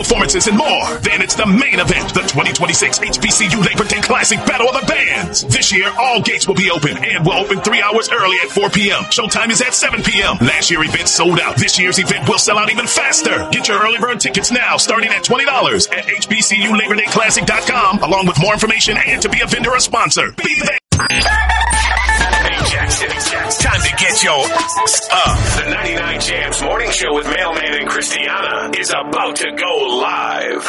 performances, and more. Then it's the main event, the 2026 HBCU Labor Day Classic Battle of the Bands. This year, all gates will be open and will open 3 hours early at 4 p.m. Showtime is at 7 p.m. Last year's event sold out. This year's event will sell out even faster. Get your early bird tickets now, starting at $20 at HBCULaborDayClassic.com, along with more information and to be a vendor or sponsor. Be there. Hey, Jackson. Time to get your up. The 99 Jams Morning Show with Mailman and Christiana is about to go live.